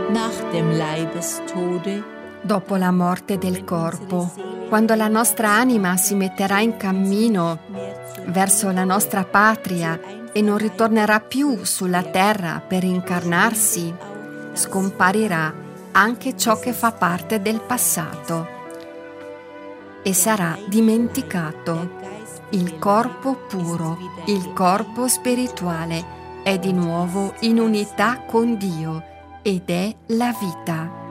nach dem Leibestode, dopo la morte del corpo, quando la nostra anima si metterà in cammino verso la nostra patria e non ritornerà più sulla terra per incarnarsi, scomparirà anche ciò che fa parte del passato e sarà dimenticato. Il corpo puro, il corpo spirituale è di nuovo in unità con Dio ed è la vita.